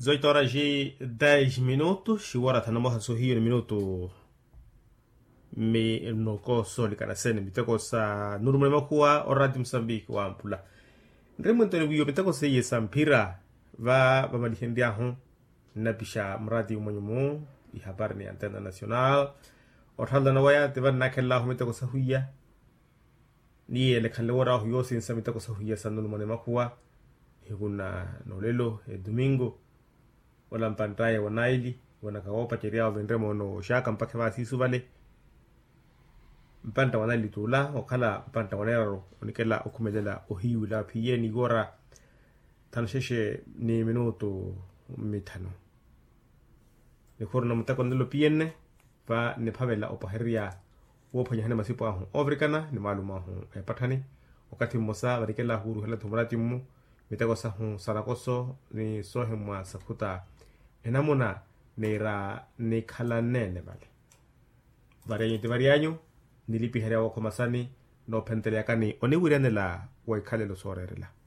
18 horas e 10 minutos. Agora estamos a sorrir minuto me no coso le kana sene miteko sa nurumwe makuwa orati Msambiki wa mpula ndremo ntone biyo miteko se yesa mpira va malihendia hon na bisha mradi umonyomo I habari ni antena national orhalda na waya te van nakella ho miteko sa huya ni ele khalle wora ho yosin sa miteko sa huya sa nurumwe makuwa heguna nolelo domingo wala mpantaya wanaili wanakaopa cheria vendremo no shaka mpaka basi vale mpanta wana litula okala mpanta wanero onikela okumelela ohiwila piye ni gora tansheshe ni minuto mitano ni korno mutako ndilo piyenne pa ne pavela opaheria wopo nyane masipo ahu afrikana ni maluma hu patani wakati mosa barikela huru hela tumrati mu mitako sahu sarakoso ni sohe mwa sakuta enamuna neira ni khala nene varianyo nilipiheria wako masani no pentelea kani oniwirianela waikhalelo sorerela